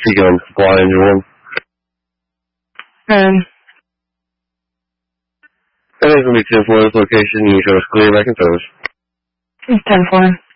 speaking on supply engine 1. It is going to be 10-4 this location. You can show us clear back in service. 10-4.